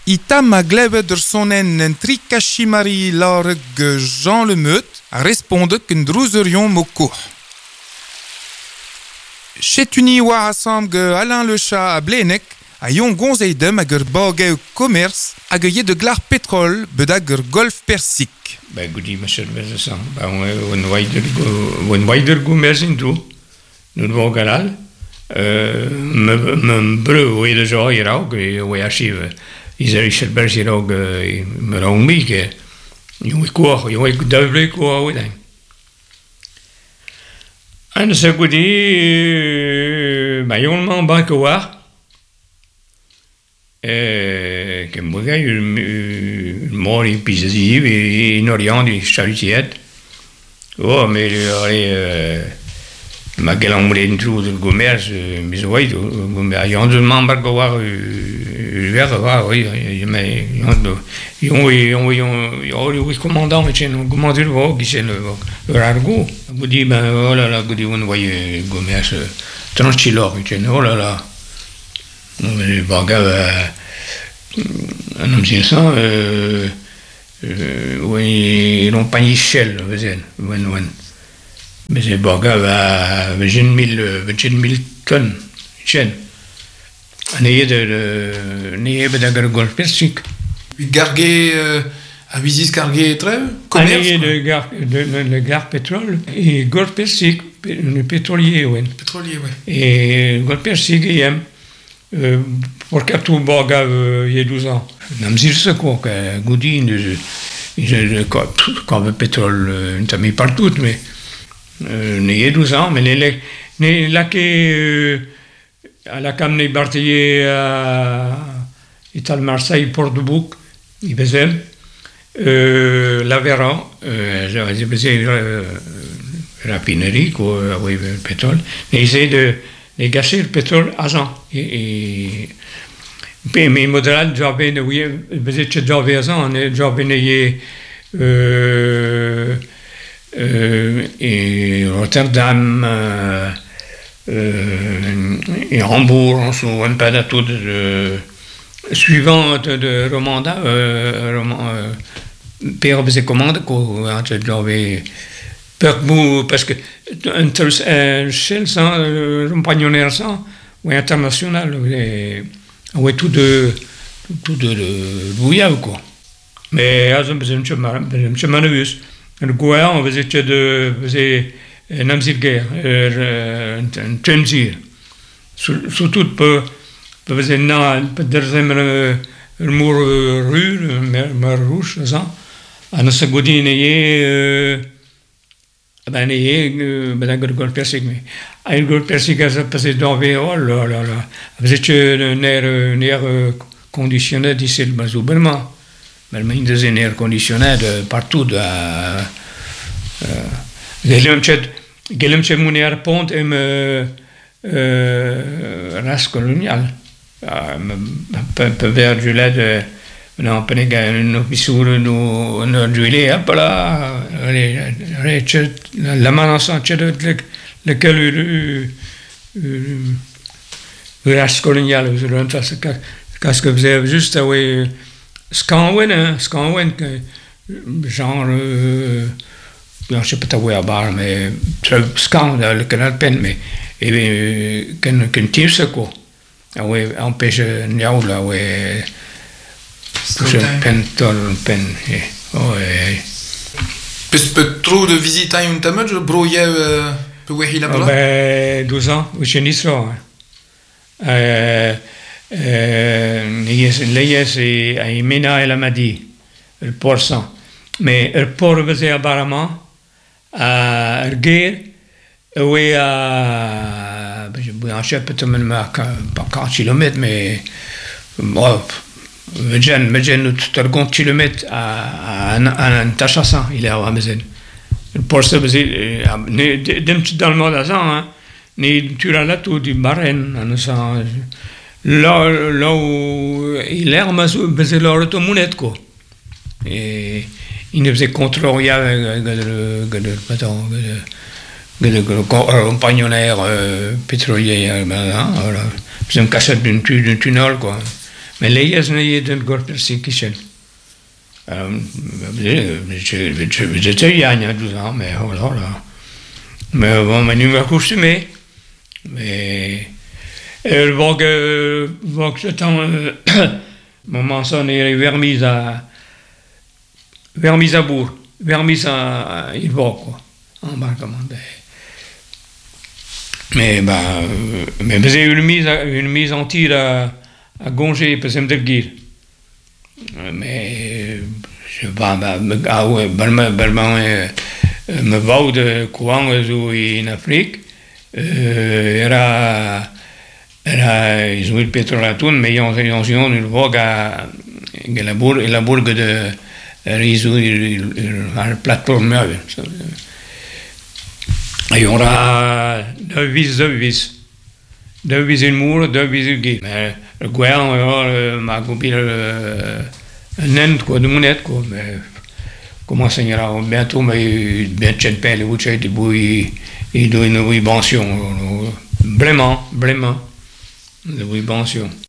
Itam a gleve der sonen en tri kachimari larg Jean Lemeut a responde qu'un drouzerion mokour. Chetuni war asam ge Alain Le Chat a Blenec a yon gonzeidem hag ur bagay commerce hag ye de glar pétrole bedag ur golf persik. Ben goudi monsieur le président, on waider go mersin tout. Nous devons galal. Me breu oui de jour iraug et oui archive. Ils arrivent berger iraug me rongmi que yon quoi, yon double quoi oui. En ce goudi ben yon man banque war. Que moi mort et puis in orient du charitiet. Oh mais ma galan moulin trou de commerce mais oui yon de membre go war vers war oui mais yon commandant mais tiens commandeur go qui c'est le argo vous dit ben oh là là vous dit on voyait commerce tranquille tiens oh là là mais baga un homme c'est ça oui non pas Michel ven mais c'est baga va 20 000 tonnes chen année de d'agar golf persique gargué à Visis gargué très commerce de gar pétrole et golf persique le pétrolier ouais et golf persique pour que tout baga il y a 12 ans namzir ce quoi que goudi quand le pétrole t'as mis partout mais il y a 12 ans mais les là que à la Camne Barthier à Ital Marseille Port-de-Bouc il faisait l'Aveyron j'avais fait raffinerie quoi avec le pétrole et essayer de gâcher le pétrole à Jean et mais modèle j'avais oui faisait j'avais à Jean j'avais et Rotterdam et Hambourg on s'en un peu de tout suivant de Romanda Pierre faisait commande quoi j'avais parce que un shell sans un pagnonnaire sans ou international ouais tout de bouillard quoi mais à je manus le goût on faisait namzilger un tenzir surtout peu faisait na deuxième le mur rue mer rouge ça à notre godine ben ben golf persique mais golf persique ça passait dans oh là là là faisait un air conditionné d'ici le bazouberma mais il des air conditionné partout Gelem Mounier Pont et race coloniale. Peu vers du lait non, penega no bisuro no duelé hop là la main ensemble lequel race coloniale qu'est-ce que vous avez juste ouais Scanwen genre je sais pas où à bar mais scan le canal pen mais et qu'un tire ce quoi ah ouais empêche niaou là ouais je pen ouais peut trop de visite à une table je brouillais peu ouais là ben 12 ans au Chenisro Leyes et Aimena el Amadi le port sang mais le port faisait apparemment à Erguer oui à je sais pas pas 40 km mais bon مجن 30 km à Tachassan il est à Mazen le port se faisait dans le magasin ni tu l'as là tout du Barren là où il est faisait leur automonette quoi et il ne faisait contrôle le compagnonnaire pétrolier voilà faisait une cassette d'un tunnel quoi Mais les yeux n'est d'un gros persécution. J'étais il y a 12 ans, mais oh là là. Mais bon, mais nous m'accoutumé. Mais le vogue j'attends moment sonné vermise à bourg, vermise à il va quoi, embarquement. Mais j'ai une mise en tir à Gonger pour me dire. Mais je sais pas, me vau de courant en Afrique, era ils ont eu le pétrole à tout, mais ils ont une vogue à la bourg de la plateforme neuve. Et on a deux vis une mur, deux vis une guide. Mais le gouvernement m'a coupé un end quoi, de monnaie quoi, mais comment ça ira bientôt, mais bien de pelle, vous savez, il doit une pension, vraiment, de pension.